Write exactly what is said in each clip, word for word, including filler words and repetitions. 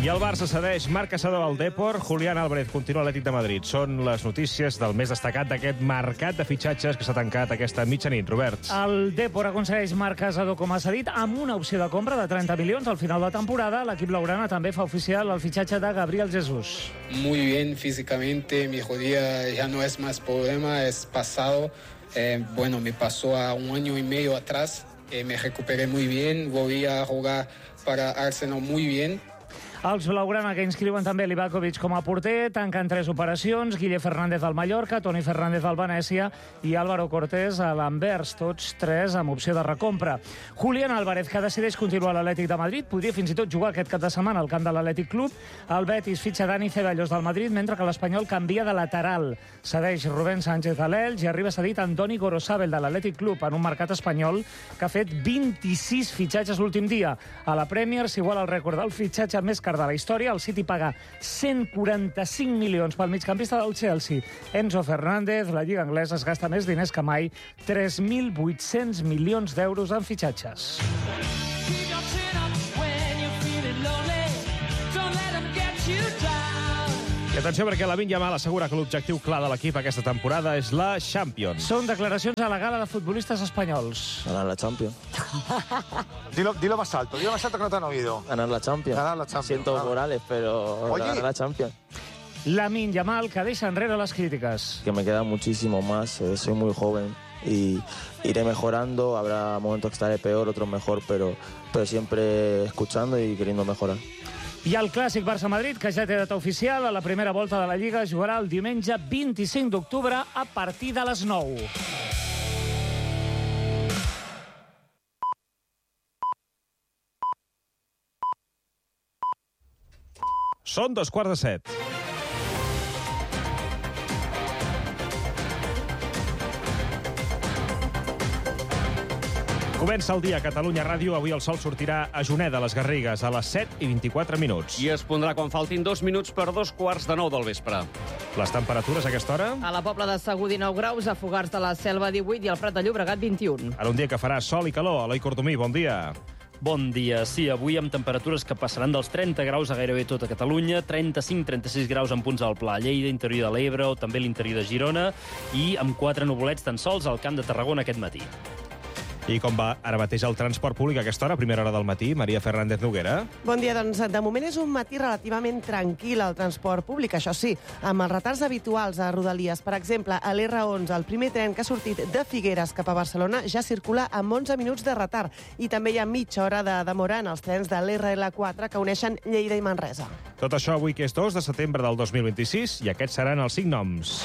I el Barça cedeix Marc Caçador al Depor, Julián Álvarez continua a l'Atlètic de Madrid. Són les notícies del més destacat d'aquest mercat de fitxatges que s'ha tancat aquesta mitjanit. Robert. El Depor aconsegueix Marc Caçador, com ha cedit, amb una opció de compra de trenta milions al final de temporada. L'equip blaugrana també fa oficial el fitxatge de Gabriel Jesús. Muy bien físicamente, mi rodilla ya no es más problema, es pasado. Eh, bueno, me pasó a un año y medio atrás, eh, me recuperé muy bien, volví a jugar para Arsenal muy bien. Els blaugrana, que inscriuen també Livakovic com a porter, tanquen tres operacions: Guille Fernández al Mallorca, Toni Fernández al Venècia i Álvaro Cortés a l'Anvers, tots tres amb opció de recompra. Julián Álvarez, que decideix continuar a l'Atlètic de Madrid, podria fins i tot jugar aquest cap de setmana al camp de l'Atlètic Club. El Betis fitxa Dani Ceballos del Madrid, mentre que l'Espanyol canvia de lateral. Cedeix Rubén Sánchez a l'Elx i arriba cedit Andoni Gorosabel de l'Atlètic Club en un mercat espanyol que ha fet vint-i-sis fitxatges l'últim dia. A la Premier s'iguala el rècord del fitxatge més car de la història. El City paga cent quaranta-cinc milions pel migcampista del Chelsea, Enzo Fernández. La Lliga anglesa es gasta més diners que mai, tres mil vuit-cents milions d'euros en fitxatges. I atenció, perquè Lamine Yamal assegura que l'objectiu clar de l'equip aquesta temporada és la Champions. Són declaracions a la gala de futbolistes espanyols. Ganar la Champions. Dilo, dilo más alto, dilo más alto que no te han oído. Ganar la Champions. Ganar la Champions. Siento Claro. Morales, pero Oye. ganar la Champions. Lamine Yamal, que deixa enrere les crítiques. Que me queda muchísimo más, eh, soy muy joven y iré mejorando. Habrá momentos que estaré peor, otros mejor, pero, pero siempre escuchando y queriendo mejorar. I el clàssic Barça-Madrid, que ja té data oficial, a la primera volta de la Lliga jugarà el diumenge vint-i-cinc d'octubre a partir de les nou. Són dos quarts de set. Comença el dia a Catalunya Ràdio. Avui el sol sortirà a Juneda, a les Garrigues, a les set i vint-i-quatre minuts. I es pondrà quan faltin dos minuts per dos quarts de nou del vespre. Les temperatures a aquesta hora? A la Pobla de Segur, dinou graus, a Fogars de la Selva, divuit, i al Prat de Llobregat, vint-i-un. Ara un dia que farà sol i calor. Eloi Cordomí, bon dia. Bon dia. Sí, avui amb temperatures que passaran dels trenta graus a gairebé tota Catalunya, trenta-cinc trenta-sis graus en punts al Pla, Lleida, interior de l'Ebre o també l'interior de Girona, i amb quatre nuvolets tan sols al Camp de Tarragona aquest matí. I com va ara mateix el transport públic a aquesta hora, primera hora del matí? Maria Fernández Noguera. Bon dia, doncs de moment és un matí relativament tranquil al transport públic, això sí, amb els retards habituals a Rodalies. Per exemple, a l'R onze, el primer tren que ha sortit de Figueres cap a Barcelona ja circula amb onze minuts de retard, i també hi ha mitja hora de demora en els trens de l'R L quatre que uneixen Lleida i Manresa. Tot això avui, que és dos de setembre del dos mil vint-i-sis, i aquests seran els cinc noms.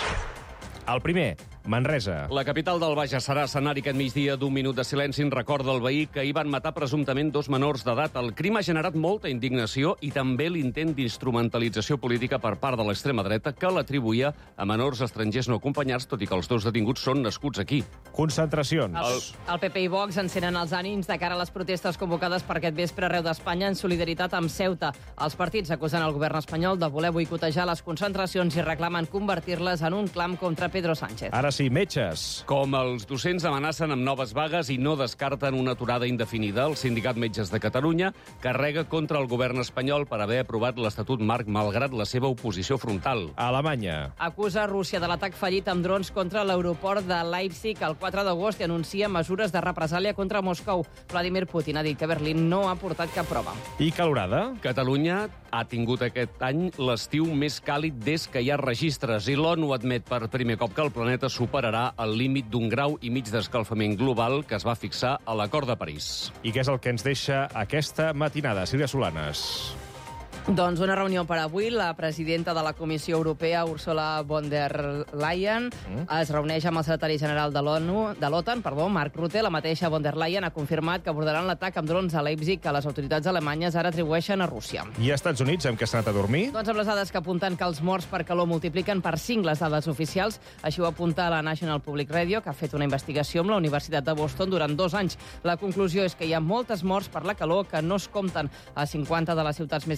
El primer, Manresa. La capital del Bages serà escenari aquest migdia d'un minut de silenci en record del veí que hi van matar presumptament dos menors d'edat. El crim ha generat molta indignació i també l'intent d'instrumentalització política per part de l'extrema dreta que l'atribuïa a menors estrangers no acompanyats, tot i que els dos detinguts són nascuts aquí. Concentracions. El, el P P i Vox encenen els ànims de cara a les protestes convocades per aquest vespre arreu d'Espanya en solidaritat amb Ceuta. Els partits acusen el govern espanyol de voler boicotejar les concentracions i reclamen convertir-les en un clam contra Pedro Sánchez. Ara sí, metges. Com els docents amenacen amb noves vagues i no descarten una aturada indefinida, el Sindicat Metges de Catalunya carrega contra el govern espanyol per haver aprovat l'Estatut Marc malgrat la seva oposició frontal. A Alemanya. Acusa Rússia de l'atac fallit amb drons contra l'aeroport de Leipzig el quatre d'agost i anuncia mesures de represàlia contra Moscou. Vladimir Putin ha dit que Berlín no ha portat cap prova. I calorada? Catalunya ha tingut aquest any l'estiu més càlid des que hi ha registres i l'ONU admet per primer cop que el planeta superarà el límit d'un grau i mig d'escalfament global que es va fixar a l'Acord de París. I què és el que ens deixa aquesta matinada, Sílvia Solanes? Doncs una reunió per avui. La presidenta de la Comissió Europea, Ursula von der Leyen, mm. es reuneix amb el secretari general de l'ONU, de l'OTAN, perdó, Mark Rutte. La mateixa von der Leyen ha confirmat que abordaran l'atac amb drons a Leipzig que les autoritats alemanyes ara atribueixen a Rússia. I als Estats Units, amb què s'ha anat a dormir? Doncs amb les dades que apunten que els morts per calor multipliquen per cinc les dades oficials. Així ho apunta la National Public Radio, que ha fet una investigació amb la Universitat de Boston durant dos anys. La conclusió és que hi ha moltes morts per la calor que no es compten a cinquanta de les ciutats més grans del país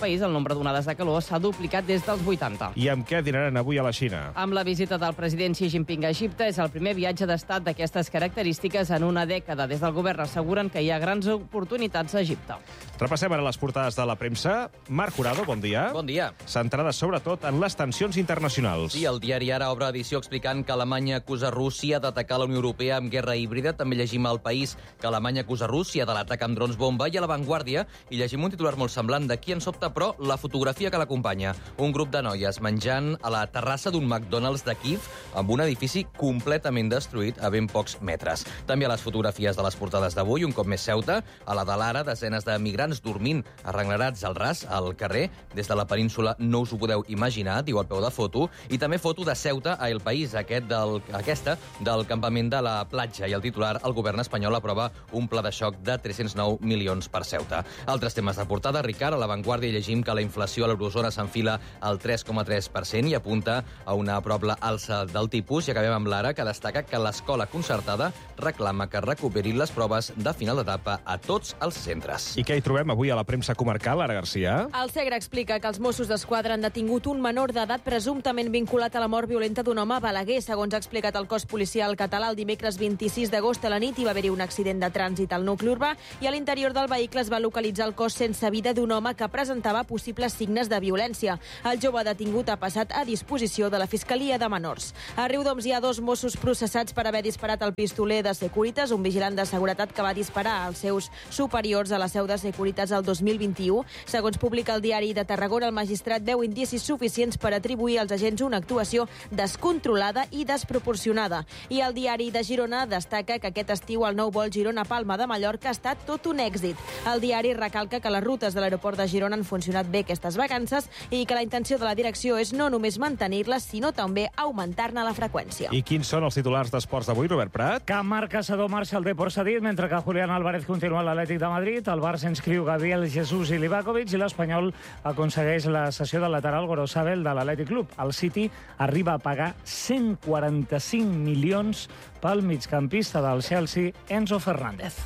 país el nombre d'onades de calor s'ha duplicat des dels vuitanta. I amb què dinaran avui a la Xina? Amb la visita del president Xi Jinping a Egipte, és el primer viatge d'estat d'aquestes característiques en una dècada. Des del govern asseguren que hi ha grans oportunitats a Egipte. Repassem ara les portades de la premsa. Marc Jurado, bon dia. Bon dia. Centrada sobretot en les tensions internacionals. Sí, el diari Ara obre edició explicant que Alemanya acusa Rússia d'atacar la Unió Europea amb guerra híbrida. També llegim al País que Alemanya acusa Rússia de l'atac amb drons bomba, i a La Vanguardia i llegim un titular molt semblant d'aquí en sobte, però la fotografia que l'acompanya. Un grup de noies menjant a la terrassa d'un McDonald's de Kíev amb un edifici completament destruït a ben pocs metres. També a les fotografies de les portades d'avui, un cop més Ceuta, a la de l'Ara, desenes de migrants dormint arrenglerats al ras, al carrer. Des de la península no us ho podeu imaginar, diu al peu de foto. I també foto de Ceuta a El País, aquest del, aquesta del campament de la platja. I el titular, el govern espanyol aprova un pla de xoc de tres-cents nou milions per Ceuta. Altres temes de portada, Ricard, a La Vanguardia llegim que la inflació a l'eurozona s'enfila al tres coma tres per cent i apunta a una probable alça del tipus. I acabem amb l'Ara, que destaca que l'escola concertada reclama que recuperin les proves de final d'etapa a tots els centres. I què hi trobem avui a la premsa comarcal, Ara Garcia? El Segre explica que els Mossos d'Esquadra han detingut un menor d'edat presumptament vinculat a la mort violenta d'un home a Balaguer. Segons ha explicat el cos policial català, el dimecres vint-i-sis d'agost a la nit hi va haver-hi un accident de trànsit al nucli urbà i a l'interior del vehicle es va localitzar el cos sense vida d'un home que presentava possibles signes de violència. El jove detingut ha passat a disposició de la Fiscalia de Menors. A Riudoms hi ha dos Mossos processats per haver disparat el pistoler de Securitas, un vigilant de seguretat que va disparar als seus superiors a la seu de Securitas el dos mil vint-i-u. Segons publica el diari de Tarragona, el magistrat veu indicis suficients per atribuir als agents una actuació descontrolada i desproporcionada. I el diari de Girona destaca que aquest estiu el nou vol Girona-Palma de Mallorca ha estat tot un èxit. El diari recalca que les rutes de l'aeroport de Girona han funcionat bé aquestes vacances i que la intenció de la direcció és no només mantenir-les, sinó també augmentar-ne la freqüència. I quins són els titulars d'esports d'avui, Robert Prat? Que Marc Caçador marxa al Depor cedit, mentre que Julián Álvarez continua a l'Atlètic de Madrid. El Barça inscriu Gabriel Jesús i Livakovic i l'Espanyol aconsegueix la cessió del lateral Gorosabel de l'Atlètic Club. El City arriba a pagar cent quaranta-cinc milions pel migcampista del Chelsea, Enzo Fernández.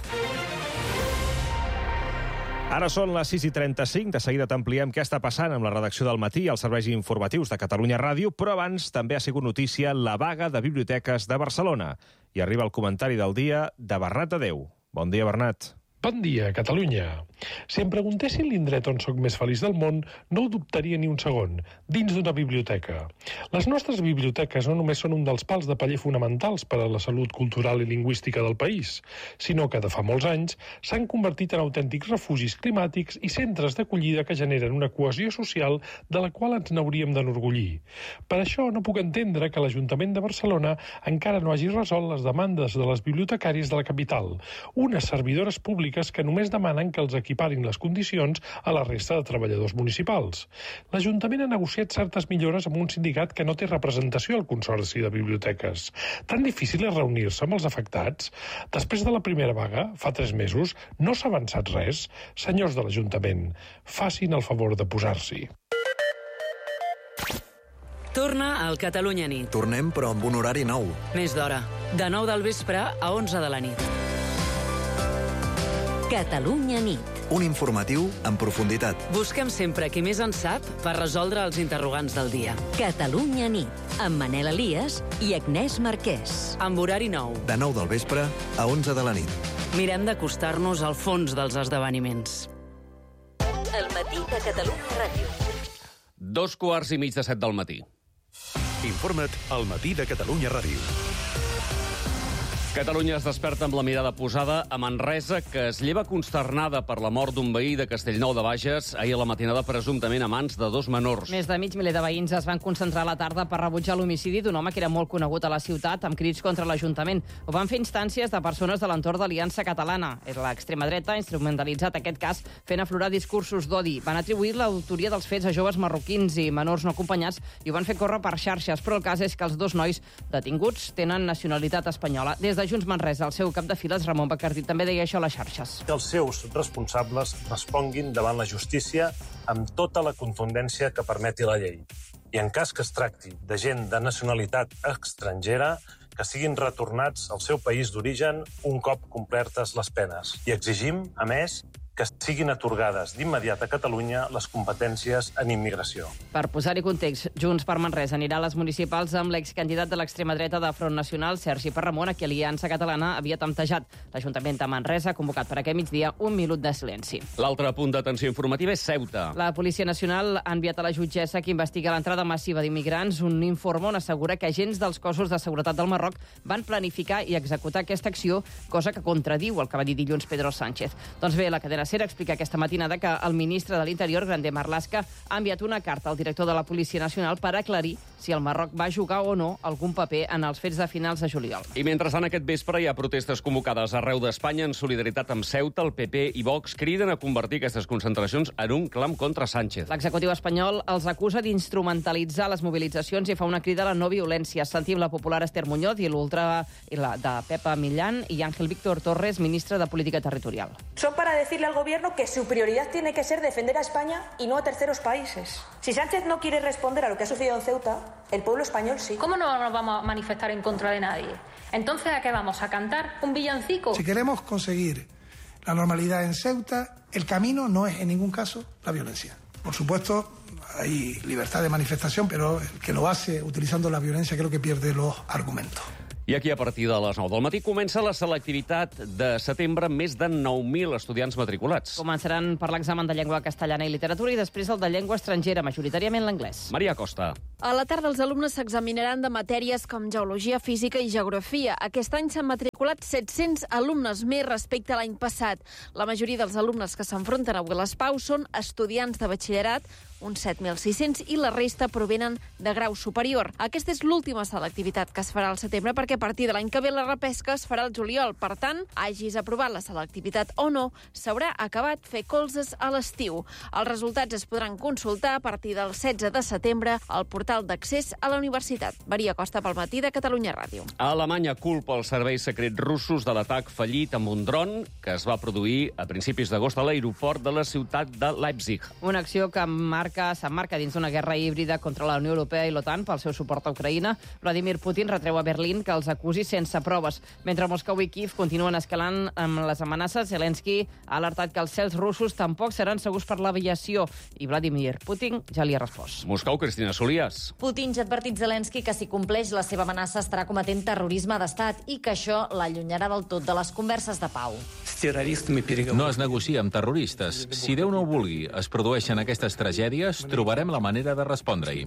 Ara són les sis i trenta-cinc. De seguida t'ampliem què està passant amb la redacció del Matí i els serveis informatius de Catalunya Ràdio, però abans també ha sigut notícia la vaga de biblioteques de Barcelona. I arriba el comentari del dia de Bernat de Déu. Bon dia, Bernat. Bon dia, Catalunya. Si em preguntessin l'indret on sóc més feliç del món, no ho dubtaria ni un segon, dins d'una biblioteca. Les nostres biblioteques no només són un dels pals de paller fonamentals per a la salut cultural i lingüística del país, sinó que de fa molts anys s'han convertit en autèntics refugis climàtics i centres d'acollida que generen una cohesió social de la qual ens n'hauríem d'enorgullir. Per això no puc entendre que l'Ajuntament de Barcelona encara no hagi resolt les demandes de les bibliotecàries de la capital, unes servidores públiques que només demanen que els equiparin les condicions a la resta de treballadors municipals. L'Ajuntament ha negociat certes millores amb un sindicat que no té representació al Consorci de Biblioteques. Tan difícil és reunir-se amb els afectats? Després de la primera vaga, fa tres mesos, no s'ha avançat res? Senyors de l'Ajuntament, facin el favor de posar-s'hi. Torna al Catalunya Nit. Tornem, però amb un horari nou. Més d'hora. De nou del vespre a onze de la nit. Catalunya Nit. Un informatiu en profunditat. Busquem sempre qui més en sap per resoldre els interrogants del dia. Catalunya Nit, amb Manel Elias i Agnès Marquès. Amb horari nou. De nou del vespre a onze de la nit. Mirem d'acostar-nos al fons dels esdeveniments. El matí de Catalunya Ràdio. Dos quarts i mig de set del matí. Informa't al matí de Catalunya Ràdio. Catalunya es desperta amb la mirada posada a Manresa, que es lleva consternada per la mort d'un veí de Castellnou de Bages ahir a la matinada, presumptament a mans de dos menors. Més de mig miler de veïns es van concentrar a la tarda per rebutjar l'homicidi d'un home que era molt conegut a la ciutat, amb crits contra l'Ajuntament. Ho van fer instàncies de persones de l'entorn d'Aliança Catalana. L'extrema dreta ha instrumentalitzat aquest cas fent aflorar discursos d'odi. Van atribuir l'autoria dels fets a joves marroquins i menors no acompanyats i ho van fer córrer per xarxes, però el cas és que els dos nois detinguts tenen nacionalitat espanyola. Des de Junts Manresa, el seu cap de files, Ramon Bacardí, també deia això a les xarxes. Que els seus responsables responguin davant la justícia amb tota la contundència que permeti la llei. I en cas que es tracti de gent de nacionalitat estrangera, que siguin retornats al seu país d'origen un cop complertes les penes. I exigim, a més, que siguin atorgades d'immediat a Catalunya les competències en immigració. Per posar-hi context, Junts per Manresa anirà a les municipals amb l'excandidat de l'extrema dreta de Front Nacional, Sergi Parramon, a qui Aliança Catalana havia temptejat. L'Ajuntament de Manresa ha convocat per aquest migdia un minut de silenci. L'altre punt d'atenció informativa és Ceuta. La Policia Nacional ha enviat a la jutgessa que investiga l'entrada massiva d'immigrants un informe on assegura que agents dels cossos de seguretat del Marroc van planificar i executar aquesta acció, cosa que contradiu el que va dir dilluns Pedro Sánchez. Doncs bé, la cadena SER explica aquesta matinada que el ministre de l'Interior, Grande Marlaska, ha enviat una carta al director de la Policia Nacional per aclarir si el Marroc va jugar o no algun paper en els fets de finals de juliol. I mentrestant aquest vespre hi ha protestes convocades arreu d'Espanya en solidaritat amb Ceuta. El P P i Vox criden a convertir aquestes concentracions en un clam contra Sánchez. L'executiu espanyol els acusa d'instrumentalitzar les mobilitzacions i fa una crida a la no violència. Sentim la popular Esther Muñoz i l'ultra de Pepa Millán i Ángel Víctor Torres, ministre de Política Territorial. Son para decirle al gobierno que su prioridad tiene que ser defender a España y no a terceros países. Si Sánchez no quiere responder a lo que ha sucedido en Ceuta, el pueblo español sí. ¿Cómo no nos vamos a manifestar en contra de nadie? Entonces, ¿a qué vamos? ¿A cantar un villancico? Si queremos conseguir la normalidad en Ceuta, el camino no es en ningún caso la violencia. Por supuesto, hay libertad de manifestación, pero el que lo hace utilizando la violencia creo que pierde los argumentos. I aquí, a partir de les nou del matí, comença la selectivitat de setembre amb més de nou mil estudiants matriculats. Començaran per l'examen de llengua castellana i literatura i després el de llengua estrangera, majoritàriament l'anglès. Maria Costa. A la tarda els alumnes s'examinaran de matèries com geologia, física i geografia. Aquest any s'han matriculat set-cents alumnes més respecte a l'any passat. La majoria dels alumnes que s'enfronten avui a les P A U són estudiants de batxillerat, uns set mil sis-cents, i la resta provenen de grau superior. Aquesta és l'última selectivitat que es farà al setembre perquè a partir de l'any que ve la repesca es farà al juliol. Per tant, hagis aprovat la selectivitat o no, s'haurà acabat fer colzes a l'estiu. Els resultats es podran consultar a partir del setze de setembre al portal d'accés a la universitat. Maria Costa, pel matí de Catalunya Ràdio. Alemanya culpa els serveis secrets russos de l'atac fallit amb un dron que es va produir a principis d'agost a l'aeroport de la ciutat de Leipzig. Una acció que marca s'emmarca dins d'una guerra híbrida contra la Unió Europea i l'OTAN pel seu suport a Ucraïna. Vladimir Putin retreu a Berlín que els acusi sense proves. Mentre Moscou i Kiev continuen escalant amb les amenaces, Zelensky ha alertat que els cels russos tampoc seran segurs per l'aviació i Vladimir Putin ja li ha respost. Moscou, Cristina Solias. Putin ja ha advertit Zelensky que si compleix la seva amenaça estarà cometent terrorisme d'estat i que això l'allunyarà del tot de les converses de pau. No es negocia amb terroristes. Si Déu no ho vulgui, es produeixen aquestes tragèdies, trobarem la manera de respondre-hi.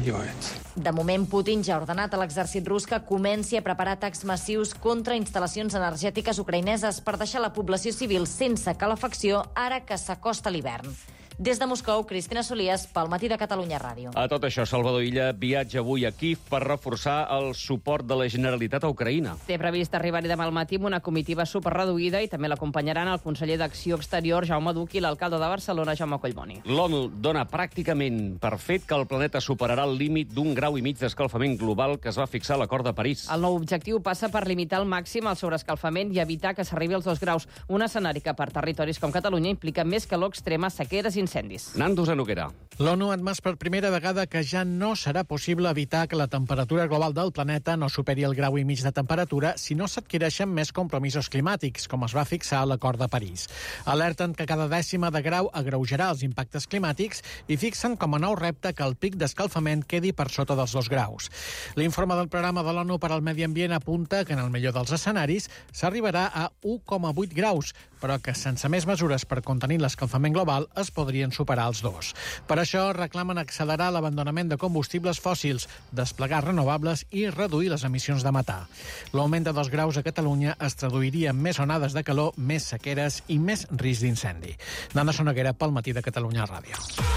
De moment, Putin ja ha ordenat a l'exèrcit rus que comenci a preparar atacs massius contra instal·lacions energètiques ucraïneses per deixar la població civil sense calefacció ara que s'acosta l'hivern. Des de Moscou, Cristina Solias, pel matí de Catalunya Ràdio. A tot això, Salvador Illa viatja avui a Kiev per reforçar el suport de la Generalitat a Ucraïna. Té previst arribar-hi demà al matí amb una comitiva superreduïda i també l'acompanyaran el conseller d'Acció Exterior, Jaume Duch, i l'alcalde de Barcelona, Jaume Collboni. L'ONU dona pràcticament per fet que el planeta superarà el límit d'un grau i mig d'escalfament global que es va fixar a l'Acord de París. El nou objectiu passa per limitar al màxim el sobreescalfament i evitar que s'arribi als dos graus, un escenari que per territoris com Catalunya implica més calor extrema, sequeres i incendis. Nando Zanoguera. L'ONU ha admès per primera vegada que ja no serà possible evitar que la temperatura global del planeta no superi el grau i mig de temperatura si no s'adquireixen més compromisos climàtics, com es va fixar a l'Acord de París. Alerten que cada dècima de grau agreujarà els impactes climàtics i fixen com a nou repte que el pic d'escalfament quedi per sota dels dos graus. L'informe del programa de l'ONU per al Medi Ambient apunta que en el millor dels escenaris s'arribarà a u coma vuit graus, però que sense més mesures per contenir l'escalfament global es podrien superar els dos. Per això reclamen accelerar l'abandonament de combustibles fòssils, desplegar renovables i reduir les emissions de metà. L'augment de dos graus a Catalunya es traduiria en més onades de calor, més sequeres i més risc d'incendi. Nando Zanoguera, pel matí de Catalunya Ràdio.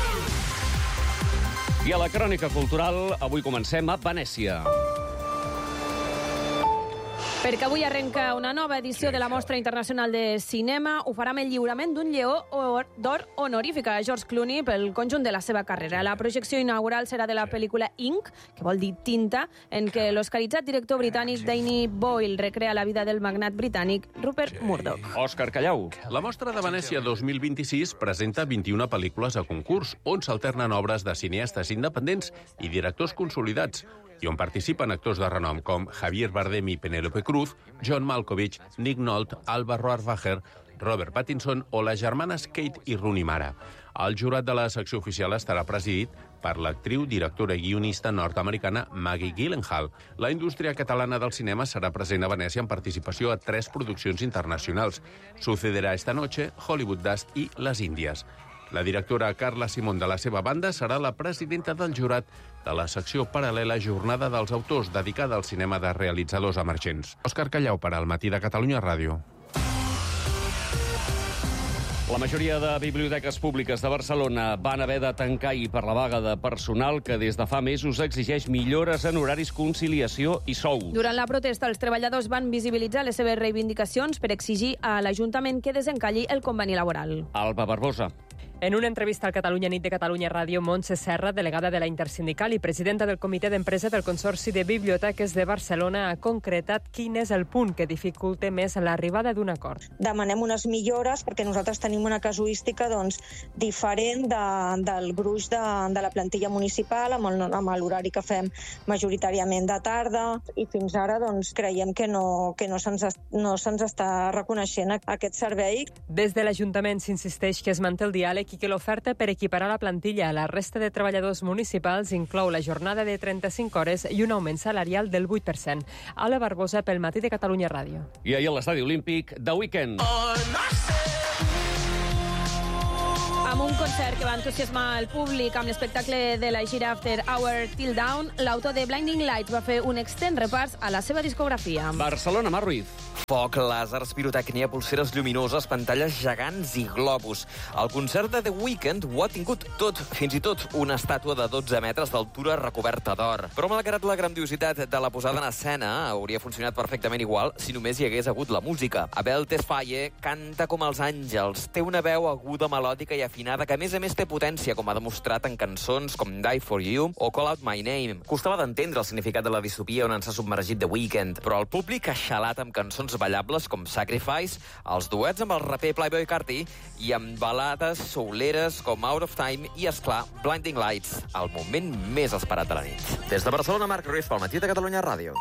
I a la crònica cultural, avui comencem a Venècia. Perquè avui arrenca una nova edició de la Mostra Internacional de Cinema. Ho farà amb el lliurament d'un lleó d'or honorífic a George Clooney pel conjunt de la seva carrera. La projecció inaugural serà de la pel·lícula Ink, que vol dir tinta, en què l'oscaritzat director britànic Danny Boyle recrea la vida del magnat britànic Rupert Murdoch. Òscar Callau. La Mostra de Venècia dos mil vint-i-sis presenta vint-i-una pel·lícules a concurs, on s'alternen obres de cineastes independents i directors consolidats, i on participen actors de renom com Javier Bardem i Penélope Cruz, John Malkovich, Nick Nolte, Alba Rohrwacher Robert Pattinson o les germanes Kate i Rooney Mara. El jurat de la secció oficial estarà presidit per l'actriu, directora i guionista nord-americana Maggie Gyllenhaal. La indústria catalana del cinema serà present a Venècia en participació a tres produccions internacionals. Sucederá esta noche, Hollywood Dust i Les Índies. La directora Carla Simón, de la seva banda, serà la presidenta del jurat de la secció paral·lela Jornada dels Autors, dedicada al cinema de realitzadors emergents. Òscar Callau, per al Matí de Catalunya Ràdio. La majoria de biblioteques públiques de Barcelona van haver de tancar i per la vaga de personal que des de fa mesos exigeix millores en horaris, conciliació i sou. Durant la protesta, els treballadors van visibilitzar les seves reivindicacions per exigir a l'Ajuntament que desencalli el conveni laboral. Alba Barbosa. En una entrevista al Catalunya Nit de Catalunya Ràdio, Montse Serra, delegada de la Intersindical i presidenta del Comitè d'Empresa del Consorci de Biblioteques de Barcelona, ha concretat quin és el punt que dificulta més l'arribada d'un acord. Demanem unes millores perquè nosaltres tenim una casuística doncs, diferent de, del gruix de, de la plantilla municipal, amb el, amb l'horari que fem majoritàriament de tarda, i fins ara doncs, creiem que no, que no se'ns no se'ns està reconeixent aquest servei. Des de l'Ajuntament s'insisteix que es manté el diàleg i que l'oferta per equiparar la plantilla a la resta de treballadors municipals inclou la jornada de trenta-cinc hores i un augment salarial del vuit per cent. Ala Barbosa, pel Matí de Catalunya Ràdio. I ahir a l'Estadi Olímpic, The Weeknd. Amb un concert que va entusiasmar el públic amb l'espectacle de la gira After Hour Till Down, l'autor de Blinding Lights va fer un extens repàs a la seva discografia. Barcelona, Mar Ruiz. Foc, làsers, pirotècnia, pulseres lluminoses, pantalles gegants i globus. El concert de The Weeknd ho ha tingut tot, fins i tot una estàtua de dotze metres d'altura recoberta d'or. Però malgrat la grandiositat de la posada en escena, hauria funcionat perfectament igual si només hi hagués hagut la música. Abel Tesfaye canta com els àngels, té una veu aguda, melòdica i afinada que a més a més té potència, com ha demostrat en cançons com Die For You o Call Out My Name. Costava d'entendre el significat de la distopia on ens ha submergit The Weeknd, però el públic ha xalat amb cançons ballables com Sacrifice, els duets amb el raper Playboi Carti i amb balades souleres com Out of Time i, esclar, Blinding Lights, el moment més esperat de la nit. Des de Barcelona, Marc Ruiz, pel Matí de Catalunya Ràdio.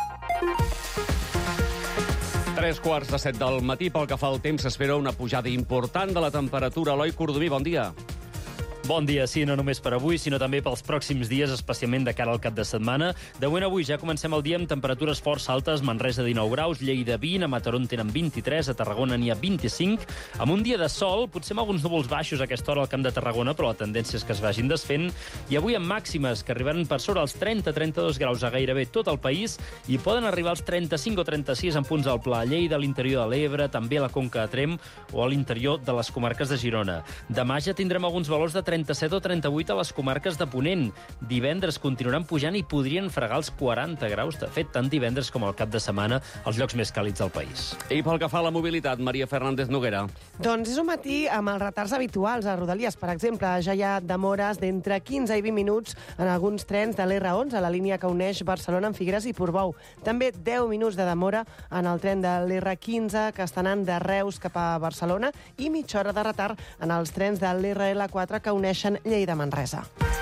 Tres quarts de set del matí. Pel que fa al temps, s'espera una pujada important de la temperatura. Eloi Cordomí, bon dia. Bon dia, sí, no només per avui, sinó també pels pròxims dies, especialment de cara al cap de setmana. De moment avui ja comencem el dia amb temperatures força altes. Manresa, dinou graus, Lleida, vint, a Mataró en tenen vint-i-tres, a Tarragona n'hi ha vint-i-cinc. Amb un dia de sol, potser amb alguns núvols baixos a aquesta hora al Camp de Tarragona, però la tendència és que es vagin desfent. I avui amb màximes que arribaran per sobre els trenta a trenta-dos graus a gairebé tot el país i poden arribar als trenta-cinc o trenta-sis en punts al Pla, a Lleida, a l'interior de l'Ebre, també a la Conca de Tremp o a l'interior de les comarques de Girona. Demà ja tindrem alguns valors de trenta-set o trenta-vuit a les comarques de Ponent. Divendres continuaran pujant i podrien fregar els quaranta graus. De fet, tant divendres com el cap de setmana, els llocs més càlids del país. I pel que fa a la mobilitat, Maria Fernández Noguera. Doncs és un matí amb els retards habituals a Rodalies. Per exemple, ja hi ha demores d'entre quinze i vint minuts en alguns trens de l'R onze, a la línia que uneix Barcelona amb Figueres i Portbou. També deu minuts de demora en el tren de l'R quinze, que està anant de Reus cap a Barcelona, i mitja hora de retard en els trens de l'R L quatre que uneixen Lleida-Manresa.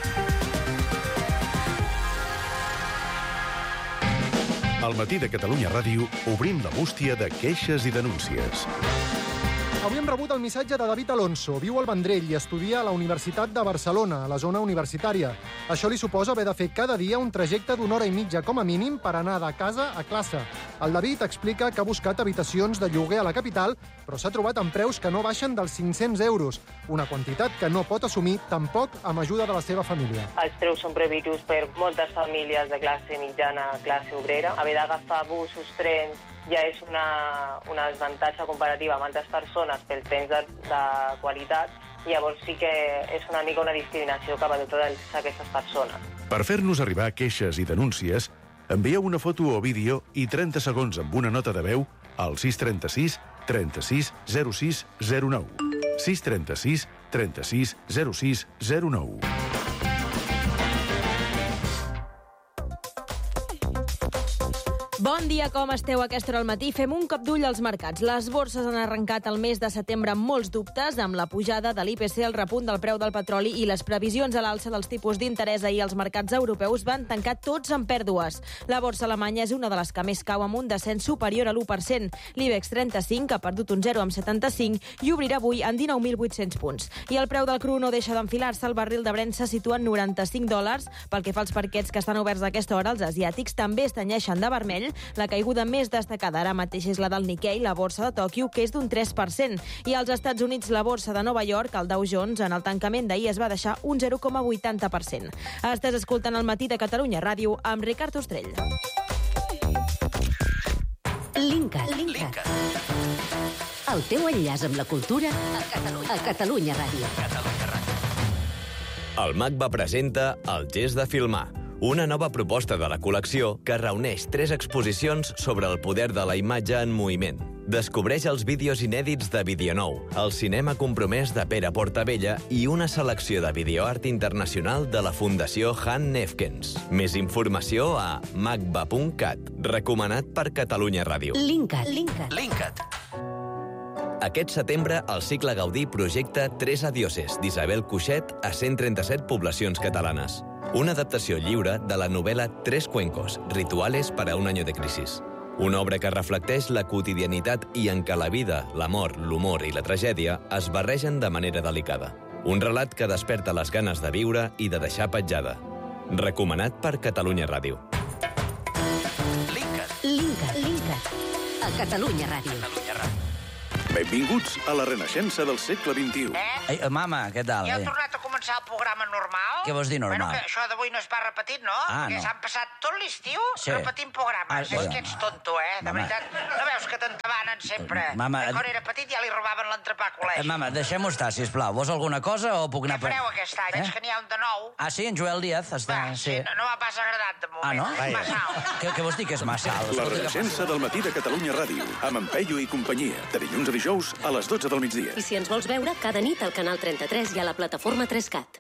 Al Matí de Catalunya Ràdio obrim la bústia de queixes i denúncies. Avui hem rebut el missatge de David Alonso. Viu al Vendrell i estudia a la Universitat de Barcelona, a la zona universitària. Això li suposa haver de fer cada dia un trajecte d'una hora i mitja com a mínim per anar de casa a classe. El David explica que ha buscat habitacions de lloguer a la capital, però s'ha trobat amb preus que no baixen dels cinc-cents euros, una quantitat que no pot assumir tampoc amb ajuda de la seva família. Els preus són previstos per moltes famílies de classe mitjana, classe obrera. Haver d'agafar busos, trens, ja és una, una desavantatge comparativa amb altres persones pel temps de, de qualitat, i llavors sí que és una mica una discriminació cap a totes aquestes persones. Per fer-nos arribar queixes i denúncies, envieu una foto o vídeo i trenta segons amb una nota de veu al sis trenta-sis trenta-sis zero sis zero nou. sis trenta-sis trenta-sis zero sis zero nou. Bon Bon dia, com esteu a aquesta hora al matí? Fem un cop d'ull als mercats. Les borses han arrencat el mes de setembre amb molts dubtes, amb la pujada de l'I P C, el repunt del preu del petroli i les previsions a l'alça dels tipus d'interès. Ahir els mercats europeus van tancar tots amb pèrdues. La borsa alemanya és una de les que més cau, amb un descens superior a l'u per cent. L'IBEX trenta-cinc ha perdut un zero coma setanta-cinc i obrirà avui en dinou mil vuit-cents punts. I el preu del cru no deixa d'enfilar-se. El barril de Brent se situa en noranta-cinc dòlars. Pel que fa als parquets que estan oberts a aquesta hora, els asiàtics també es tenyeixen de vermell. La caiguda més destacada ara mateix és la del Nikkei, la borsa de Tòquio, que és d'un tres per cent. I als Estats Units, la borsa de Nova York, el Dow Jones, en el tancament d'ahir es va deixar un zero coma vuitanta per cent. Estàs escoltant el matí de Catalunya Ràdio amb Ricard Ostrell. Linkat. Linkat. El teu enllaç amb la cultura a Catalunya, a Catalunya Ràdio. Catalunya Ràdio. El MACBA presenta El gest de filmar, una nova proposta de la col·lecció que reuneix tres exposicions sobre el poder de la imatge en moviment. Descobreix els vídeos inèdits de Videonou, el cinema compromès de Pere Portabella i una selecció de videoart internacional de la Fundació Han Nefkens. Més informació a macba punt cat. Recomanat per Catalunya Ràdio. Linkat. Linkat. Linkat. Aquest setembre, el cicle Gaudí projecta Tres adioses d'Isabel Cuixet a cent trenta-set poblacions catalanes. Una adaptació lliure de la novel·la Tres cuencos, rituales para un año de crisis. Una obra que reflecteix la quotidianitat i en què la vida, l'amor, l'humor i la tragèdia es barregen de manera delicada. Un relat que desperta les ganes de viure i de deixar petjada. Recomanat per Catalunya Ràdio. Linkat. Linkat. Linkat. A Catalunya Ràdio. Catalunya Ràdio. Benvinguts a la renaixença del segle vint-i-u. Eh? Ei, mama, què tal? Ja heu tornat a començar el programa normal? Què vols dir normal? Bueno, que això d'avui no es va repetit, no? Ah, Perquè no. s'han passat tot l'estiu Sí. repetint programes. Ah, és bueno. que ets tonto, eh? De Mama. veritat. No veus que t'entabanen sempre? Mama, Que quan era petit ja li robaven l'entrepà a col·legi. Eh, mama, deixem-ho estar, sisplau. Vols alguna cosa o puc anar... Què fareu aquest any? Veig que n'hi ha un de nou. Ah, sí, en Joel Díaz està... Va, sí, no, no m'ha pas agradat de moment. Ah, no? És massa alt. Què, què vols dir que és massa alt? La Escolta, que renaixença del matí de Catalunya Ràdio, amb en Peyu i companyia, de dilluns a dijous a les dotze del migdia. I si ens vols veure, cada nit al canal trenta-tres i a la plataforma tres cat.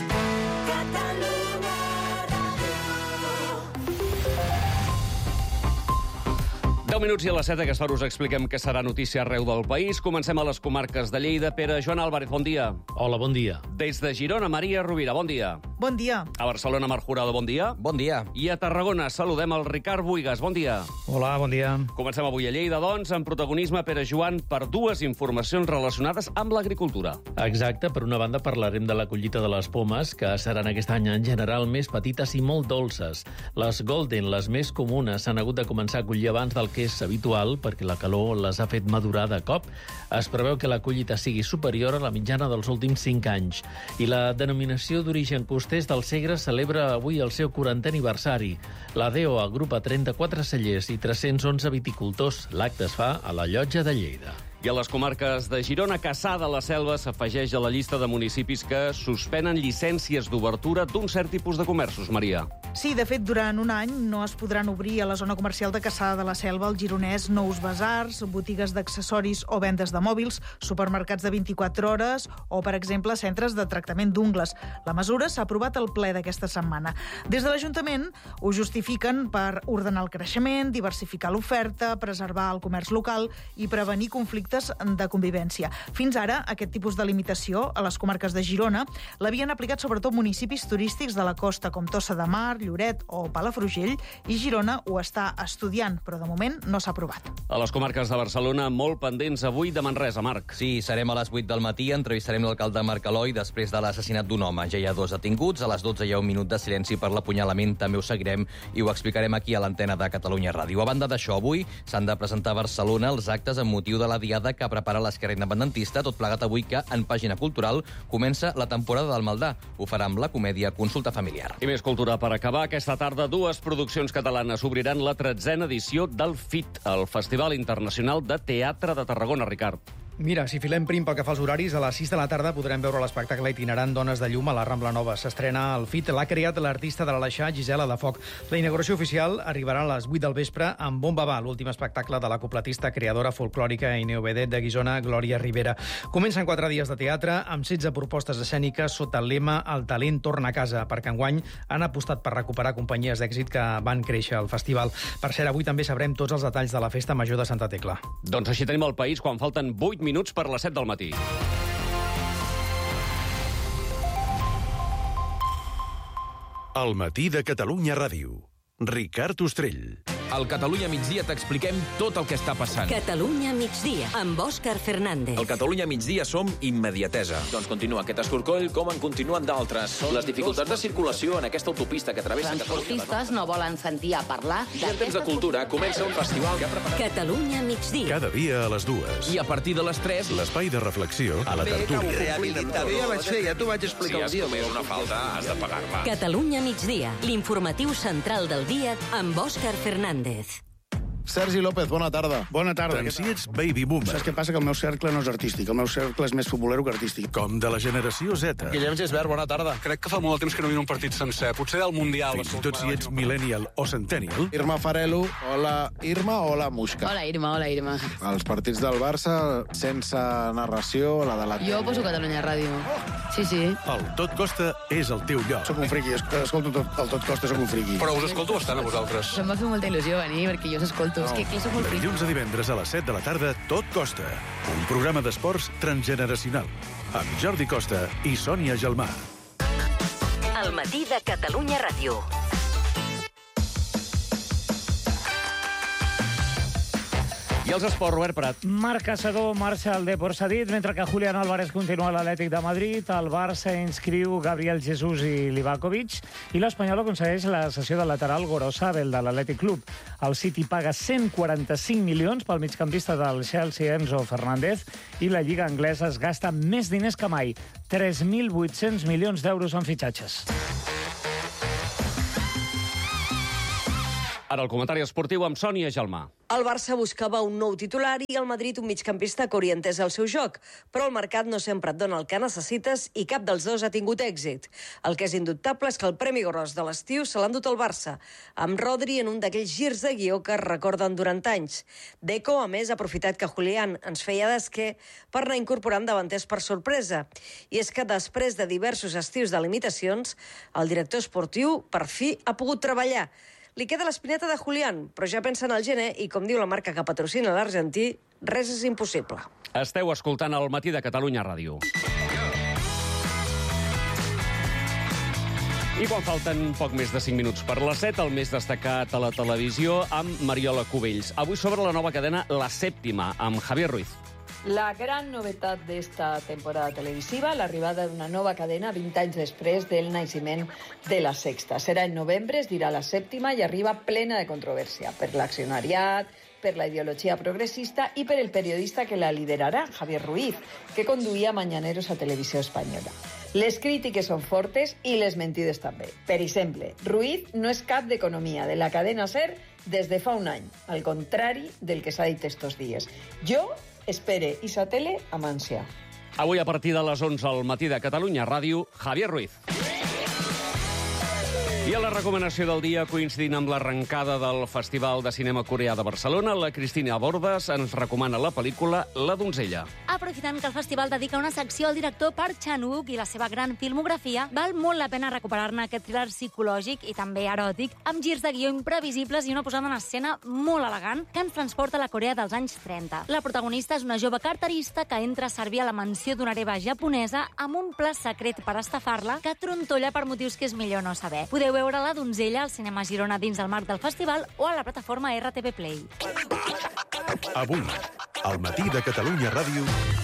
deu minuts i a les set, a aquesta hora us expliquem què serà notícia arreu del país. Comencem a les comarques de Lleida. Pere Joan Álvarez, bon dia. Hola, bon dia. Des de Girona, Maria Rovira, bon dia. Bon dia. A Barcelona, Marc Jurado, bon dia. Bon dia. I a Tarragona saludem el Ricard Buigas, bon dia. Hola, bon dia. Comencem avui a Lleida, doncs, amb protagonisme, Pere Joan, per dues informacions relacionades amb l'agricultura. Exacte, per una banda parlarem de la collita de les pomes, que seran aquest any en general més petites i molt dolces. Les Golden, les més comunes, s'han hagut de començar a collir abans del que és habitual, perquè la calor les ha fet madurar de cop. Es preveu que la collita sigui superior a la mitjana dels últims cinc anys. I la denominació d'origen costers del Segre celebra avui el seu quarantè aniversari. La D E O agrupa trenta-quatre cellers i tres-cents onze viticultors. L'acte es fa a la Llotja de Lleida. I a les comarques de Girona, Cassà de la Selva s'afegeix a la llista de municipis que suspenen llicències d'obertura d'un cert tipus de comerços, Maria. Sí, de fet, durant un any no es podran obrir a la zona comercial de Cassà de la Selva, al Gironès, nous basars, botigues d'accessoris o vendes de mòbils, supermercats de vint-i-quatre hores o, per exemple, centres de tractament d'ungles. La mesura s'ha aprovat al ple d'aquesta setmana. Des de l'Ajuntament ho justifiquen per ordenar el creixement, diversificar l'oferta, preservar el comerç local i prevenir conflictes de convivència. Fins ara, aquest tipus de limitació a les comarques de Girona l'havien aplicat sobretot municipis turístics de la costa com Tossa de Mar, Lloret o Palafrugell, i Girona ho està estudiant, però de moment no s'ha aprovat. A les comarques de Barcelona, molt pendents avui de Manresa, Marc. Sí, serem a les vuit del matí, entrevistarem l'alcalde Marc Aloi després de l'assassinat d'un home. Ja hi ha dos detinguts, a les dotze hi ha un minut de silenci per l'apunyalament, també ho seguirem i ho explicarem aquí a l'antena de Catalunya Ràdio. A banda d'això, avui s'han de presentar a Barcelona els actes amb motiu de la diada que prepara l'esquerra independentista, tot plegat avui que, en pàgina cultural, comença la temporada del Maldà. Ho farà amb la comèdia Consulta familiar. I més cultura per acabar. Aquesta tarda, dues produccions catalanes obriran la tretzena edició del F I T, el Festival Internacional de Teatre de Tarragona, Ricard. Mira, si filem prim pel que fa als horaris, a les sis de la tarda podrem veure l'espectacle itinerant Dones de llum a la Rambla Nova. S'estrena el F I T, l'ha creat l'artista de l'Aleixar, Gisela de Foc. La inauguració oficial arribarà a les vuit del vespre amb Bomba Va, l'últim espectacle de la copletista, creadora folclòrica i neovedet de Guissona, Glòria Rivera. Comencen quatre dies de teatre amb setze propostes escèniques sota el lema El talent torna a casa, perquè enguany han apostat per recuperar companyies d'èxit que van créixer al festival. Per cert, avui també sabrem tots els detalls de la Festa Major de Santa Tecla. Doncs així tenim el país quan falten vuit minuts per les set del matí. El matí de Catalunya Ràdio. Ricard Ostrell. Al Catalunya migdia t'expliquem tot el que està passant. Catalunya migdia, amb Òscar Fernández. Al Catalunya migdia som immediatesa. Doncs continua aquest escorcoll com en continuen d'altres. Les dificultats de circulació en aquesta autopista que travessa Catalunya. Transportistes no volen sentir a parlar... I en temps de cultura comença un festival que ha preparat... Catalunya migdia. Cada dia a les dues. I a partir de les tres... L'espai de reflexió a la tertúlia. Rehabilitador. Ja vaig fer, ja t'ho vaig explicar un dia. Si has comès una falta, has de pagar-la. Catalunya migdia, l'informatiu central del dia amb Òscar Fernández. Sergi López, bona tarda. Bona tarda. Tant si ets baby boomer. Saps què passa? Que el meu cercle no és artístic. El meu cercle és més futbolero que artístic. Com de la generació Z. Guillem Gisbert, bona tarda. Crec que fa molt de temps que no miro un partit sencer. Potser del Mundial. Fins i tot si ets millennial o centennial. Irma Farelo, hola Irma, hola Muixca. Hola Irma, hola Irma. Els partits del Barça, sense narració, la de la... Jo poso Catalunya Ràdio. Sí, sí. El Tot Costa és el teu lloc. Soc un friqui, escolto tot, el Tot Costa, soc un friqui. Però us escolto bastant a vosaltres. Em va fer molta il·lusió venir, perquè jo us escolto. No. És que aquí soc molt friqui. Dilluns a divendres a les set de la tarda, Tot Costa. Un programa d'esports transgeneracional. Amb Jordi Costa i Sònia Gelmà. El matí de Catalunya Ràdio. I els esports, Robert Prat. Marc Caçador marxa al Depor cedit, mentre que Julián Álvarez continua a l'Atlètic de Madrid. El Barça inscriu Gabriel Jesús i Livakovic. I l'Espanyol aconsegueix la cessió del lateral Gorosabel de l'Atlètic Club. El City paga cent quaranta-cinc milions pel migcampista del Chelsea, Enzo Fernández. I la Lliga anglesa es gasta més diners que mai. tres mil vuit-cents milions d'euros en fitxatges. Ara el comentari esportiu amb Sònia Gelmà. El Barça buscava un nou titular i el Madrid un migcampista que orientés el seu joc, però el mercat no sempre et dona el que necessites i cap dels dos ha tingut èxit. El que és indubtable és que el premi gros de l'estiu se l'ha endut el Barça, amb Rodri en un d'aquells girs de guió que es recorden durant anys. Deco, a més, ha aprofitat que Julián ens feia d'esquer per anar incorporant davanters per sorpresa. I és que després de diversos estius de limitacions, el director esportiu per fi ha pogut treballar. Li queda l'espineta de Julián, però ja pensa en el gener i, com diu la marca que patrocina l'argentí, res és impossible. Esteu escoltant el matí de Catalunya Ràdio. I quan falten poc més de cinc minuts per les set, el més destacat a la televisió amb Mariola Cubells. Avui sobre la nova cadena La Sèptima, amb Javier Ruiz. La gran novetat d'esta temporada televisiva, l'arribada d'una nova cadena vint anys després del naixement de La Sexta. Serà en novembre, es dirà La Sèptima, i arriba plena de controvèrsia per l'accionariat, per la ideologia progressista i per el periodista que la liderarà, Javier Ruiz, que conduïa Mañaneros a Televisió Espanyola. Les crítiques són fortes i les mentides també. Per exemple, Ruiz no és cap d'economia de la cadena SER des de fa un any, al contrari del que s'ha dit estos dies. Jo espere i sa tele amb ànsia. Avui a partir de les onze al matí de Catalunya Ràdio, Javier Ruiz. I a la recomanació del dia, coincidint amb l'arrencada del Festival de Cinema Coreà de Barcelona, la Cristina Bordes ens recomana la pel·lícula La donzella. Aprofitant que el festival dedica una secció al director Park Chan-wook i la seva gran filmografia, val molt la pena recuperar-ne aquest thriller psicològic i també eròtic, amb girs de guió imprevisibles i una posada en escena molt elegant que ens transporta a la Corea dels anys trenta. La protagonista és una jove carterista que entra a servir a la mansió d'una hereva japonesa amb un pla secret per estafar-la que trontolla per motius que és millor no saber. Podeu veure La donzella al cinema Girona dins del marc del festival o a la plataforma R T V Play. Avui, al matí de Catalunya Ràdio...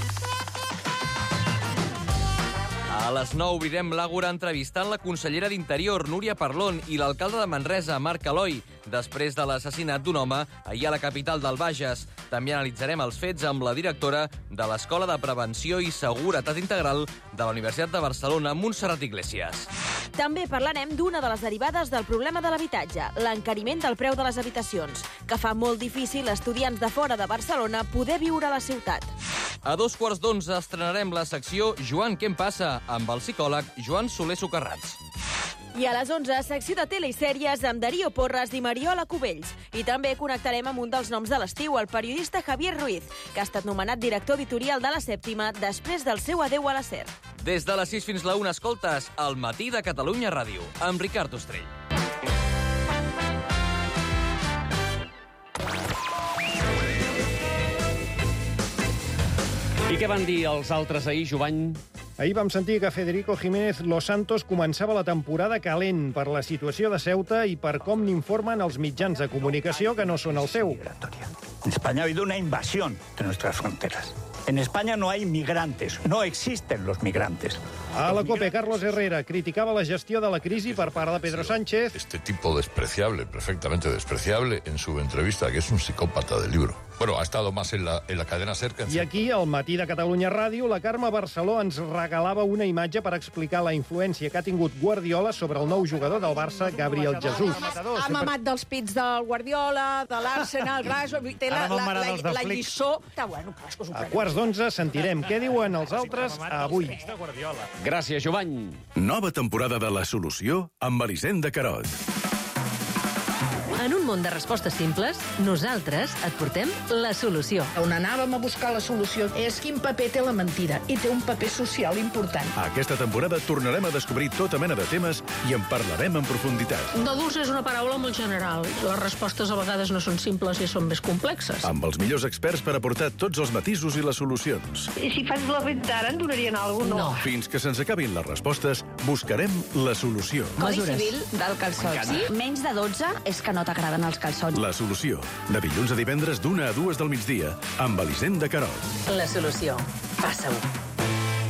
A les nou obrirem l'Àgora entrevistant la consellera d'Interior, Núria Parlon, i l'alcalde de Manresa, Marc Aloi, després de l'assassinat d'un home ahir a la capital del Bages. També analitzarem els fets amb la directora de l'Escola de Prevenció i Seguretat Integral de la Universitat de Barcelona, Montserrat Iglesias. També parlarem d'una de les derivades del problema de l'habitatge, l'encariment del preu de les habitacions, que fa molt difícil a estudiants de fora de Barcelona poder viure a la ciutat. A dos quarts d'onze estrenarem la secció Joan, què em passa? Amb el psicòleg Joan Soler Socarrats. I a les onze, secció de tele i sèries amb Darío Porras i Mariola Cubells. I també connectarem amb un dels noms de l'estiu, el periodista Javier Ruiz, que ha estat nomenat director editorial de La Sèptima després del seu adeu a la SER. Des de les sis fins la una escoltes El matí de Catalunya Ràdio, amb Ricard Ostrell. I què van dir els altres ahir, Jovany? Ahir vam sentir que Federico Jiménez Los Santos començava la temporada calent per la situació de Ceuta i per com n'informen els mitjans de comunicació que no són el seu. En España ha habido una invasión de nuestras fronteras. En España no hay migrantes, no existen los migrantes. A la COPE, Carlos Herrera criticava la gestió de la crisi per part de Pedro Sánchez. Este tipo despreciable, perfectamente despreciable, en su entrevista, que es un psicópata del libro. Bueno, ha estado más en la, en la cadena SER que en... I aquí, al matí de Catalunya Ràdio, la Carme Barceló ens regalava una imatge per explicar la influència que ha tingut Guardiola sobre el nou jugador del Barça, Gabriel Jesús. Ha mamat dels pits del Guardiola, de l'Arsenal, té la, la, la, la lliçó... Està bueno, clar, és que us ho A quarts d'onze sentirem què diuen els altres avui. Gràcies, Jovany. Nova temporada de La Solució amb Elisenda Carot. En un món de respostes simples, nosaltres et portem la solució. On anàvem a buscar la solució és quin paper té la mentida, i té un paper social important. Aquesta temporada tornarem a descobrir tota mena de temes i en parlarem en profunditat. D'adults és una paraula molt general. Les respostes a vegades no són simples i són més complexes. Amb els millors experts per aportar tots els matisos i les solucions. I si fas la venta ara en donarien alguna cosa? No. Fins que se'ns acabin les respostes, buscarem la solució. Codi civil del calçot. Sí? Menys de dotze és que no t'agraden els calçots. La Solució. De dilluns a divendres d'una a dues del migdia amb Elisenda Carot. La Solució. Passa-ho.